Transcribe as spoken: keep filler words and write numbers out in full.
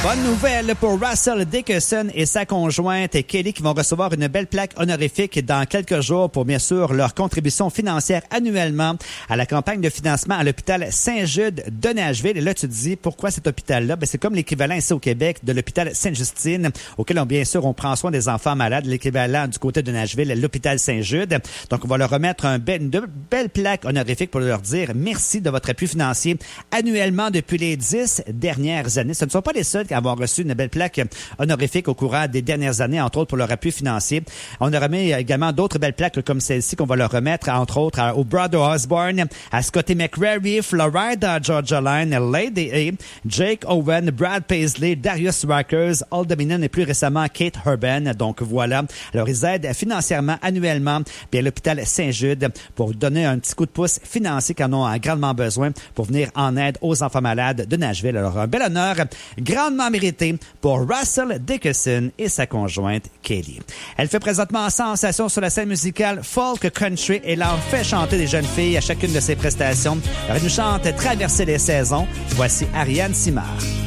Bonne nouvelle pour Russell Dickerson et sa conjointe Kelly qui vont recevoir une belle plaque honorifique dans quelques jours pour bien sûr leur contribution financière annuellement à la campagne de financement à l'hôpital Saint-Jude de Nashville. Et là, tu te dis, pourquoi cet hôpital-là? Ben, c'est comme l'équivalent ici au Québec de l'hôpital Sainte-Justine, auquel on, bien sûr on prend soin des enfants malades, l'équivalent du côté de Nashville, l'hôpital Saint-Jude. Donc, on va leur remettre un be- une belle plaque honorifique pour leur dire merci de votre appui financier annuellement depuis les dix dernières années. Ce ne sont pas les seuls à avoir reçu une belle plaque honorifique au courant des dernières années, entre autres pour leur appui financier. On a remis également d'autres belles plaques comme celle-ci qu'on va leur remettre, entre autres, à, au Brother Osborne, à Scotty McCreary, Florida Georgia Line, Lady A, Jake Owen, Brad Paisley, Darius Ruckers, Old Dominion et plus récemment Kate Urban. Donc voilà. Alors ils aident financièrement annuellement bien l'hôpital Saint-Jude pour donner un petit coup de pouce financier qu'ils en ont grandement besoin pour venir en aide aux enfants malades de Nashville. Alors un bel honneur grandement mérité pour Russell Dickerson et sa conjointe Kelly. Elle fait présentement sensation sur la scène musicale folk country et l'en fait chanter des jeunes filles à chacune de ses prestations. Alors elle nous chante Traverser les saisons. Voici Ariane Simard.